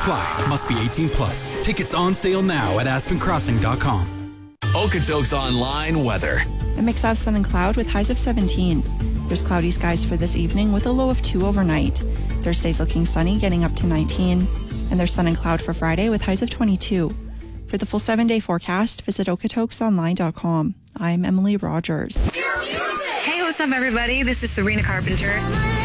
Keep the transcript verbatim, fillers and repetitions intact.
apply. Must be eighteen plus. Tickets on sale now at aspen crossing dot com. Okotoks Online weather. A mix of sun and cloud with highs of seventeen. There's cloudy skies for this evening with a low of two overnight. Thursday's looking sunny, getting up to nineteen. And there's sun and cloud for Friday with highs of twenty-two. For the full seven-day forecast, visit okotoks online dot com. I'm Emily Rogers. Hey, what's up, everybody? This is Serena Carpenter.